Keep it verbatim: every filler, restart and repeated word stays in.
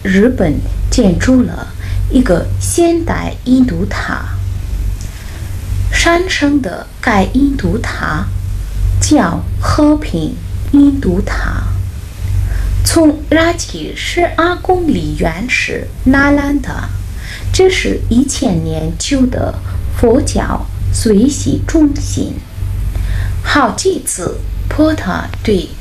日本建筑了一个现代印度塔。山上的该印度塔叫和平印度塔，从拉齐十二公里远是那兰的，这是一千年旧的佛教随喜中心。好几次，波塔对